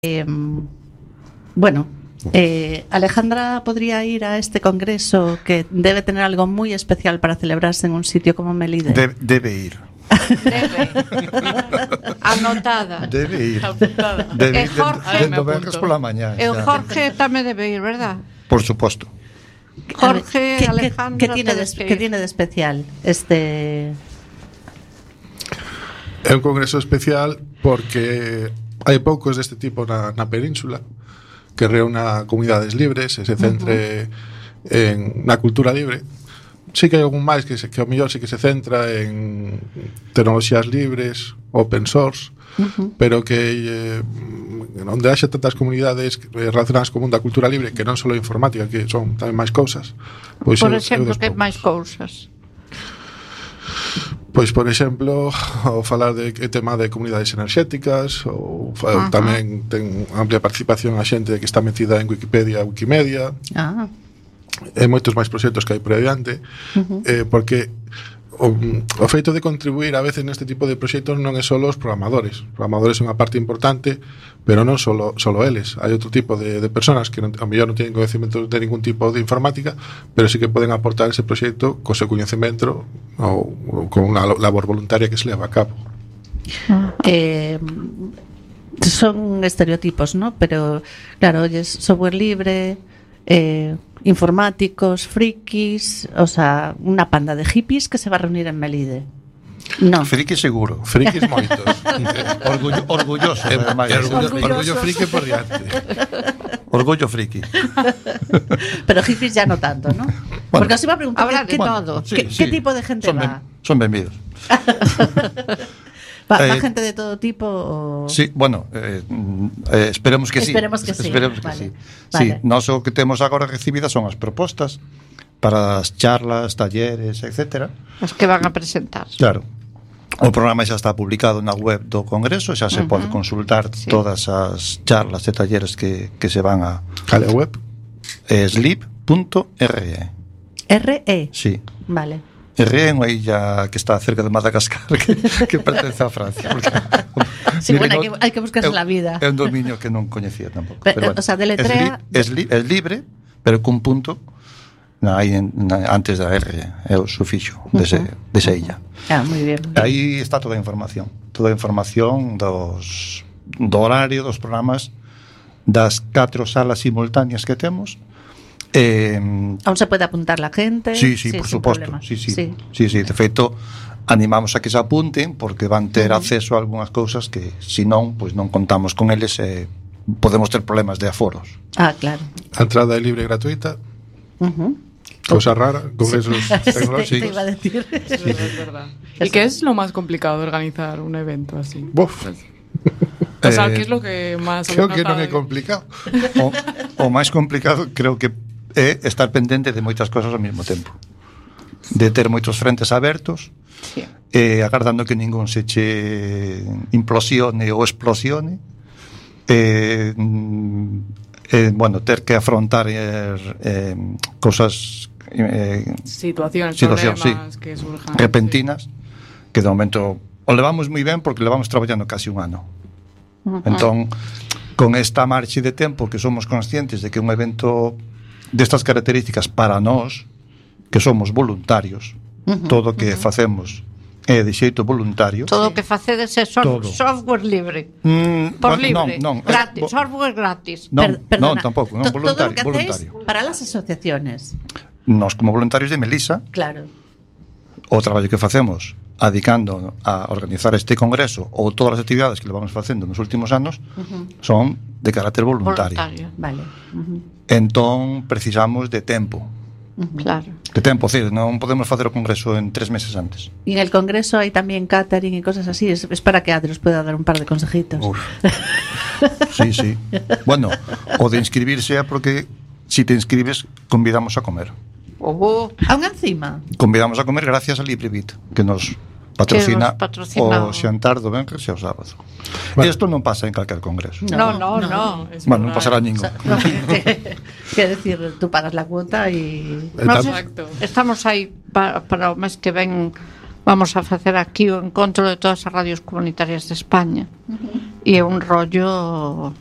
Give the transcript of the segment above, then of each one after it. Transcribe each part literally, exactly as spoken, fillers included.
Eh, bueno, eh, Alejandra podría ir a este congreso que debe tener algo muy especial para celebrarse en un sitio como Melide. De, debe ir. Debe. Anotada. Debe ir. Apuntada. Debe E ir Jorge, dentro venres pola mañá. E o Jorge tamén debe ir, verdad? Por suposto. Jorge, ¿Qué, Alejandra, ¿qué, qué, tiene de, todos que ¿Qué ir. tiene de especial este? É un congreso especial porque hai poucos deste tipo na, na península, que reúna comunidades libres e se centre uh-huh. en na cultura libre. Sí que hai algún máis que, se, que ao mellor sí que se centra en tecnoloxías libres, open source, uh-huh. pero que eh, onde haxa tantas comunidades relacionadas co mundo da cultura libre, que non só a informática, que son tamén máis cousas. Pois Por eu, exemplo, eu que máis cousas? Pois, por exemplo, o falar de o tema de comunidades enerxéticas, ou uh-huh. tamén ten amplia participación a xente que está metida en Wikipedia, Wikimedia. Ah. E moitos máis proxectos que hai por adiante, uh-huh. eh, porque o, o feito de contribuir a veces neste tipo de proxectos non é só os programadores. Os programadores son unha parte importante, pero non só eles. Hai outro tipo de, de personas que non, a mellor non teñen conhecimento de ningún tipo de informática, pero sí que poden aportar ese proxecto co seu coñecemento ou, ou con unha labor voluntaria que se leva a cabo. Eh, son estereotipos, ¿no? Pero claro, oyes software libre, eh, informáticos, frikis, o sea, una panda de hippies que se va a reunir en Melide. No. Friki seguro. Frikis moitos. Orgullo, orgulloso. É, ademais. é orgullo, orgullo friki por diante. Orgullo friki. Pero hippies ya no tanto, ¿no? Bueno, porque os iba a preguntar habrá ¿qué, de todo. ¿qué, Sí, ¿qué sí. tipo de gente son va? Ben, son benvidos. ¿Va, va Eh, gente de todo tipo? O... Sí, bueno, eh, eh, esperemos que sí. Esperemos que sí. Esperemos que Vale. sí. Vale. Sí, nós o que temos agora recibidas son as propostas para as charlas, talleres, etcétera. As que van a presentar. Claro. O programa xa está publicado na web do Congreso, xa se uh-huh. pode consultar Sí. todas as charlas e talleres que, que se van a Cale a web? eh, sleep punto r e. R E. Sí. Vale. R E é unha illa que está cerca de Madagascar que, que pertence a Francia porque, Sí, bueno, hay que, hay que buscarse é, la vida. É un dominio que non coñecía tampouco. Pero, o sea, deletrea... Es, li, es, li, es libre, pero cun punto na, aí en, na, antes da R, é o sufixo dese, uh-huh. desa illa. Ah, moi bien. Aí está toda a información. Toda a información dos, do horario, dos programas, das catro salas simultáneas que temos. Eh, Aún se puede apuntar la gente. Sí, sí, por sin suposto. problemas. Sí, sí. Sí. Sí, sí, de feito animamos a que se apunten porque van ter uh-huh. acceso a algunhas cousas que se non, pois non contamos con eles e podemos ter problemas de aforos. Ah, claro. A entrada é libre e gratuita. Uh-huh. Cosa rara, congresos Te, tecnológicos. te iba a decir. Es verdad, es verdad. ¿Y qué es lo más complicado de organizar un evento así? Buf. O sea, Eh, ¿qué es lo que más Creo habéis que non notado? é complicado. O, o máis complicado creo que é estar pendente de moitas cosas ao mesmo tempo. De ter moitos frentes abertos, Sí. eh, agardando que ningún se che implosione ou explosione. Eh, mm, eh, bueno, ter que afrontar eh, eh, cosas eh, Situaciones, Situación, problemas sí. que surjan. repentinas que de momento o levamos moi ben porque levamos traballando casi un ano. Uh-huh. Entón, con esta marxe de tempo que somos conscientes de que un evento destas características para nós, que somos voluntarios, Uh-huh, todo o que uh-huh. facemos é de xeito voluntario. Todo o que facedes é so- Todo. software libre. Mm, Por bueno, libre. non, non, gratis, eh, bo- software gratis. non, Per- perdona. non, tampouco, non, To- Todo lo voluntario, que hacéis voluntario. para las asociaciones. Nós como voluntarios de Melisa, Claro. o traballo que facemos adicando a organizar este congreso ou todas as actividades que levamos facendo nos últimos anos Uh-huh. son de carácter voluntario. Voluntario. Vale. Uh-huh. Entón precisamos de tempo. Uh-huh. Claro. De tempo, decir, non podemos facer o congreso en tres meses antes. Y en el congreso hay también catering y cosas así. Es, es para que Adri os pueda dar un par de consejitos. Uf. Sí, sí. Bueno, o de inscribirse é porque si te inscribes convidamos a comer. Oh, Aún encima. Convidamos a comer gracias a LibreBit, que nos patrocina, Que nos patrocina o xantar do venres e o sábado. Bueno. Isto non pasa en calquer congreso. no, no, no. no. Es Bueno, non verdad. pasará O ningún. sea, no, que, que decir, tú pagas la cuota y... Nós Exacto. estamos aí para, para o mes que ven. Vamos a facer aquí o encontro de todas as radios comunitarias de España. Uh-huh. E é un rollo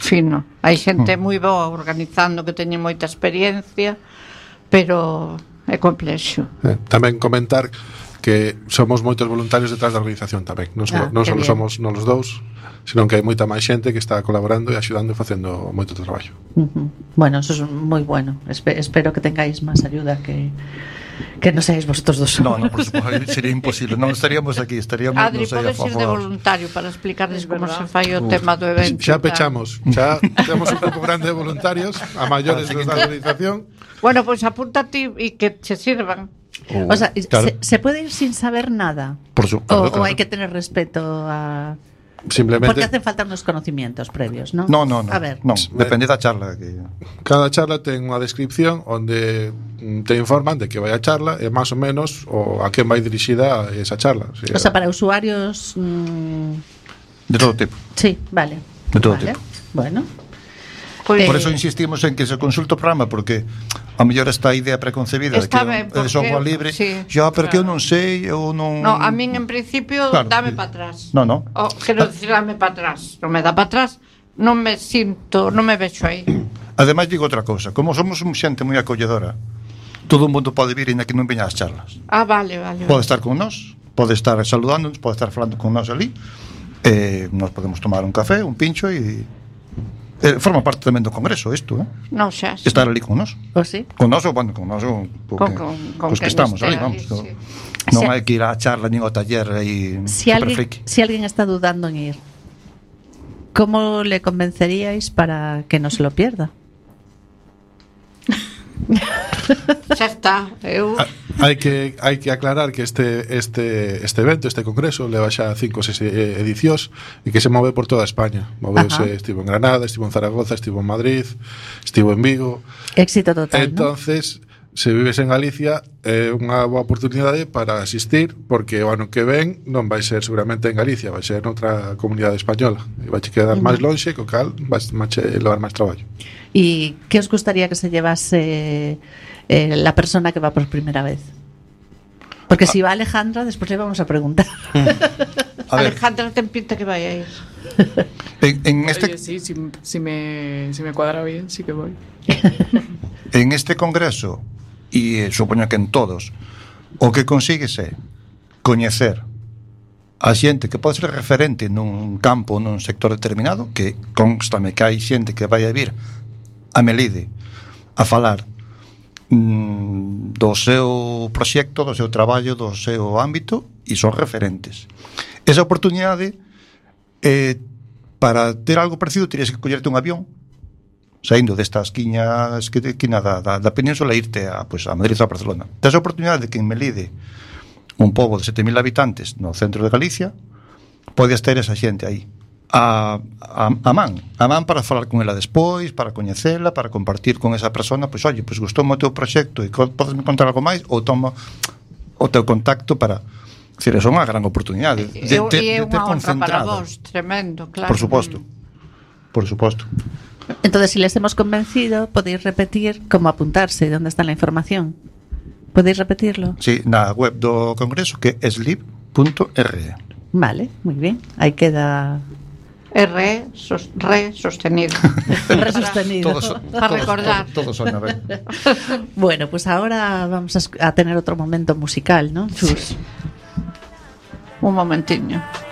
fino. Hai xente moi boa organizando que teñe moita experiencia, pero é complexo. Eh, tamén comentar que somos moitos voluntarios detrás da organización tamén. Non só, Ah, non que só bien. somos non os dous, senón que hai moita máis xente que está colaborando e axudando e facendo moito traballo. Ujú. Bueno, eso es moi bueno. Espe- espero que tengáis máis ayuda que que non seáis vosotros dos. No, no, por supuesto, sería imposible. Non estaríamos aquí, estaríamos Adri, non sei, podes ir de afogados. voluntario para explicarles como verdad. se fai o tema do evento. Xa e tal. pechamos, xa temos un grupo grande de voluntarios a maiores dos da organización. Bueno, pois pues apúntate e que che sirvan. O sea, Claro. se, se puede ir sin saber nada. Por su- O, claro, o claro. hay que tener respeto a. Porque Simplemente hacen falta unos conocimientos previos, ¿no? No, no, no. A ver. Non, depende da charla que cada charla ten unha descripción onde mm, te informan de que vai a charla e máis ou menos o a quen vai dirixida esa charla. O sea, O sea, para usuarios. mm, de todo tipo. sí, vale. De todo vale. tipo. Bueno. Pois, Por eso insistimos en que se consulte o programa, porque a mellor esta idea preconcebida Está de ben, que é de software porque- libre, sí, xa, pero que eu non sei, eu non... no, a min en principio Claro. dame para atrás. No, no. O, quero dicir, dame para atrás. Non me dá para atrás, non me sinto, non me vexo aí. Ademais, digo outra cousa, como somos un xente moi acolledora, todo o mundo pode vir e que non veña ás charlas. Ah, vale, vale. Pode estar con nós, pode estar saludándonos, pode estar falando con nós ali, eh, nos podemos tomar un café, un pincho e... Eh, forma parte tamén do congreso isto, eh? Non xa. Estar ali con nós. ¿O sí? Con nós ou, bueno, con nós ou Con- con- con cos que quen estamos estea ali, vamos. ali, No, sí. non Si- hai que ir á charla nin ao taller aí Si super alguien, friki. si alguien está dudando en ir, ¿cómo le convenceríais para que no se lo pierda? Xa está. Eu Ah, hai que hai que aclarar que este este este evento, este congreso leva xa cinco ou seis eh, edicións e que se move por toda España. Moveuse, Ajá. estivo en Granada, estivo en Zaragoza, estivo en Madrid, estivo en Vigo. Éxito total, ¿no? Entonces, se vives en Galicia é unha boa oportunidade para asistir, porque o ano que ven non vai ser seguramente en Galicia, vai ser noutra comunidade española e vai che quedar máis lonxe, co cal vai máis levar máis traballo. ¿Y qué os gustaría que se llevase eh, la persona que va por primera vez? Porque si va Alejandra, después le vamos a preguntar. A ver, Alejandra ten pinta que vai a ir. en, en este Oye, sí, si, si, me, si me cuadra bien, sí que voy. en este congreso e eh, supoño que en todos, o que consigues é coñecer a xente que pode ser referente nun campo, nun sector determinado, que constame que hai xente que vai a vir a Melide a falar mm, do seu proxecto, do seu traballo, do seu ámbito, e son referentes. Esa oportunidade, eh, para ter algo parecido, terías que collerte un avión, saindo destas quiñas que quina da, da, da península e irte a, pues, a Madrid ou a Barcelona. Tes a oportunidade de que en Melide, un pobo de sete mil habitantes no centro de Galicia, podes ter esa xente aí a, a, a man a man para falar con ela despois, para coñecela, para compartir con esa persona, pois, oye, pois gustoume o teu proxecto e podes me contar algo máis, ou toma o teu contacto para... Decir, é unha gran oportunidade de, E de, é de ter unha honra para concentrada. vos, tremendo, claro. Por suposto. Por suposto. Entonces, si les hemos convencido, podéis repetir cómo apuntarse, dónde está la información. ¿Podéis repetirlo? Sí, na web do congreso, que é sleep punto r. Vale, muy bien. Ahí queda R, sos, re sostenido. resostenido. Todos, Para recordar. Todos son a ver. Bueno, pues ahora vamos a, esc- a tener otro momento musical, ¿no, Chus? Un momentiño.